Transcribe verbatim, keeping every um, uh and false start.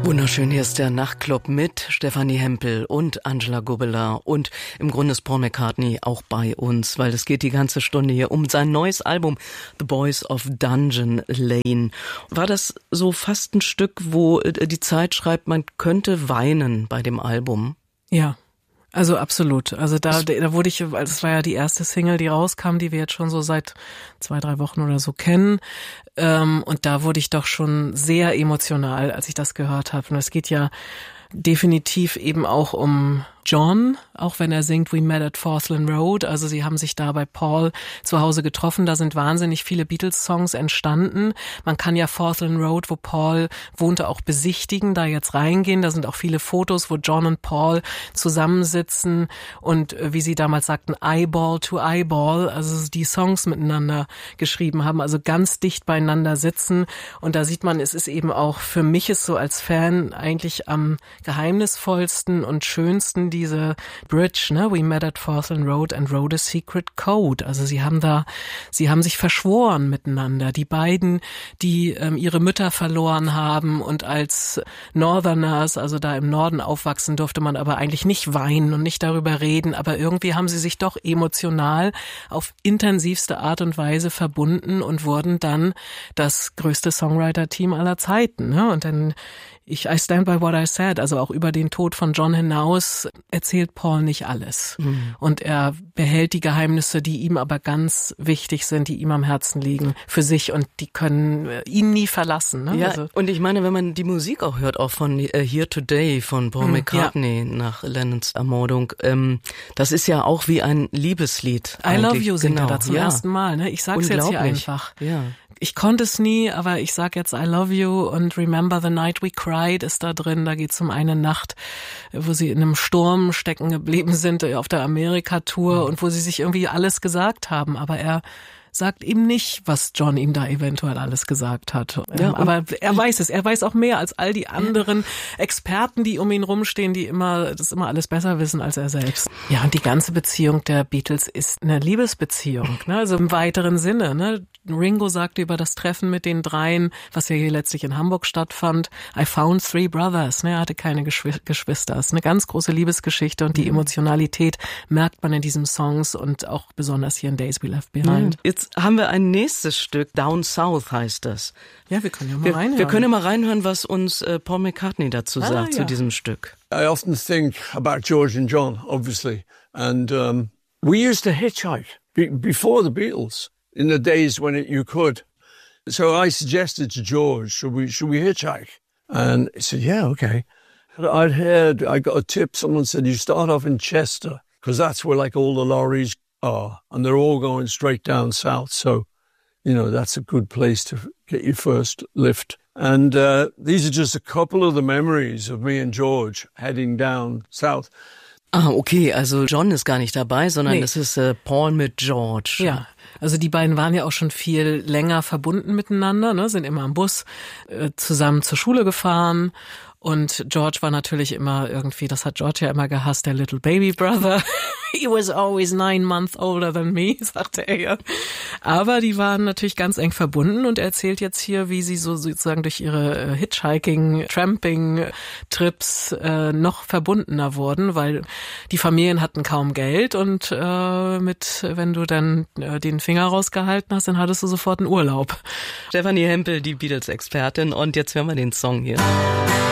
Wunderschön, hier ist der Nachtclub mit Stefanie Hempel und Angela Gubela und im Grunde ist Paul McCartney auch bei uns, weil es geht die ganze Stunde hier um sein neues Album The Boys of Dungeon Lane. War das so fast ein Stück, wo die Zeit schreibt, man könnte weinen bei dem Album? Ja. Also absolut. Also da, da wurde ich, also es war ja die erste Single, die rauskam, die wir jetzt schon so seit zwei, drei Wochen oder so kennen. Ähm, und da wurde ich doch schon sehr emotional, als ich das gehört habe. Und es geht ja definitiv eben auch um John, auch wenn er singt We Met at Forslane Road. Also sie haben sich da bei Paul zu Hause getroffen. Da sind wahnsinnig viele Beatles-Songs entstanden. Man kann ja Forslane Road, wo Paul wohnte, auch besichtigen, da jetzt reingehen. Da sind auch viele Fotos, wo John und Paul zusammensitzen und, wie sie damals sagten, Eyeball to Eyeball, also die Songs miteinander geschrieben haben, also ganz dicht beieinander sitzen. Und da sieht man, es ist eben auch, für mich ist so als Fan eigentlich am geheimnisvollsten und schönsten diese Bridge, ne? We met at Forslane Road and wrote a secret code. Also sie haben da, sie haben sich verschworen miteinander. Die beiden, die ähm, ihre Mütter verloren haben und als Northerners, also da im Norden aufwachsen, durfte man aber eigentlich nicht weinen und nicht darüber reden. Aber irgendwie haben sie sich doch emotional auf intensivste Art und Weise verbunden und wurden dann das größte Songwriter-Team aller Zeiten, ne? Und dann Ich, I stand by what I said, also auch über den Tod von John hinaus erzählt Paul nicht alles. Mhm. Und er behält die Geheimnisse, die ihm aber ganz wichtig sind, die ihm am Herzen liegen, für sich und die können ihn nie verlassen. Ne? Ja, also, und ich meine, wenn man die Musik auch hört, auch von uh, Here Today von Paul McCartney ja. nach Lennons Ermordung, ähm, das ist ja auch wie ein Liebeslied. I love you singt genau. er da zum ja. ersten Mal. Ne? Ich sag's jetzt hier einfach. Ja. Ich konnte es nie, aber ich sag jetzt I love you und Remember the Night We Cried ist da drin. Da geht's um eine Nacht, wo sie in einem Sturm stecken geblieben sind auf der Amerika-Tour mhm. und wo sie sich irgendwie alles gesagt haben. Aber er sagt ihm nicht, was John ihm da eventuell alles gesagt hat. Ja, aber er weiß es. Er weiß auch mehr als all die anderen Experten, die um ihn rumstehen, die immer das immer alles besser wissen als er selbst. Ja, und die ganze Beziehung der Beatles ist eine Liebesbeziehung, ne? Also im weiteren Sinne, ne? Ringo sagte über das Treffen mit den dreien, was ja hier letztlich in Hamburg stattfand, I found three brothers, ne? Er hatte keine Geschw- Geschwister. Es ist eine ganz große Liebesgeschichte und die Emotionalität merkt man in diesen Songs und auch besonders hier in Days We Left Behind. Jetzt haben wir ein nächstes Stück, Down South heißt das. Ja, wir können ja mal wir, reinhören. Wir können ja mal reinhören, was uns äh, Paul McCartney dazu ah, sagt, ja. zu diesem Stück. I often think about George and John, obviously. And um, we used to hitchhike be- before the Beatles, in the days when it, you could. So I suggested to George, should we, should we hitchhike? And he said, yeah, okay. I'd heard, I got a tip, someone said, you start off in Chester, because that's where like all the lorries are, and they're all going straight down south. So, you know, that's a good place to get your first lift. And uh, these are just a couple of the memories of me and George heading down south. Ah, okay, also John ist gar nicht dabei, sondern nee. es ist äh, Paul mit George. Ja, also die beiden waren ja auch schon viel länger verbunden miteinander, ne, sind immer am Bus äh, zusammen zur Schule gefahren. Und George war natürlich immer irgendwie, das hat George ja immer gehasst, der Little Baby Brother. He was always nine months older than me, sagte er ja. Aber die waren natürlich ganz eng verbunden und er erzählt jetzt hier, wie sie so sozusagen durch ihre äh, Hitchhiking, Tramping Trips äh, noch verbundener wurden, weil die Familien hatten kaum Geld und äh, mit, wenn du dann äh, den Finger rausgehalten hast, dann hattest du sofort einen Urlaub. Stefanie Hempel, die Beatles-Expertin, und jetzt hören wir den Song hier.